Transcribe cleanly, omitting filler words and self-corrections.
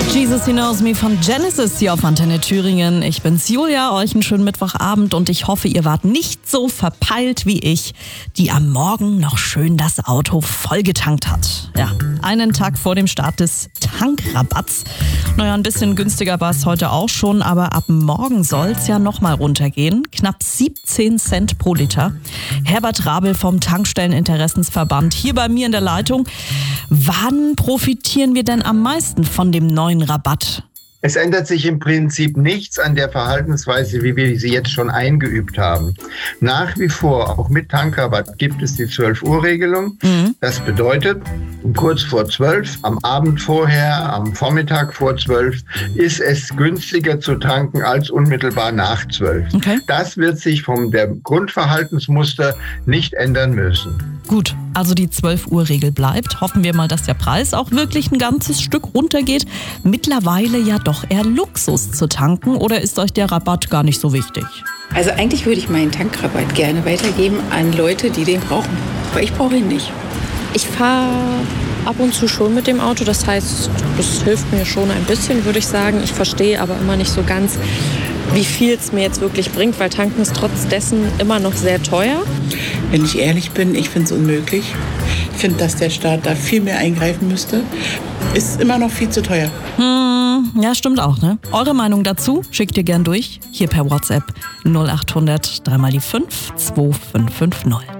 Jesus He Knows Me von Genesis hier auf Antenne Thüringen. Ich bin's Julia, euch einen schönen Mittwochabend und ich hoffe, ihr wart nicht so verpeilt wie ich, die am Morgen noch schön das Auto vollgetankt hat. Ja, einen Tag vor dem Start des Tankrabatts. Naja, ein bisschen günstiger war es heute auch schon, aber ab morgen soll's ja nochmal runtergehen. Knapp 17 Cent pro Liter. Herbert Rabel vom Tankstelleninteressensverband hier bei mir in der Leitung. Wann profitieren wir denn am meisten von dem neuen Rabatt? Es ändert sich im Prinzip nichts an der Verhaltensweise, wie wir sie jetzt schon eingeübt haben. Nach wie vor, auch mit Tankrabatt, gibt es die 12-Uhr-Regelung. Das bedeutet, kurz vor 12, am Abend vorher, am Vormittag vor 12, ist es günstiger zu tanken als unmittelbar nach 12. Okay. Das wird sich von der Grundverhaltensmuster nicht ändern müssen. Gut, also die 12-Uhr-Regel bleibt. Hoffen wir mal, dass der Preis auch wirklich ein ganzes Stück runtergeht. Mittlerweile ja doch eher Luxus zu tanken, oder ist euch der Rabatt gar nicht so wichtig? Also eigentlich würde ich meinen Tankrabatt gerne weitergeben an Leute, die den brauchen. Aber ich brauche ihn nicht. Ich fahre ab und zu schon mit dem Auto. Das heißt, das hilft mir schon ein bisschen, würde ich sagen. Ich verstehe aber immer nicht so ganz, wie viel es mir jetzt wirklich bringt, weil tanken ist trotz dessen immer noch sehr teuer. Wenn ich ehrlich bin, ich finde es unmöglich. Ich finde, dass der Staat da viel mehr eingreifen müsste. Ist immer noch viel zu teuer. Ja, stimmt auch, ne? Eure Meinung dazu schickt ihr gern durch. Hier per WhatsApp 0800 3 mal die 5 2550.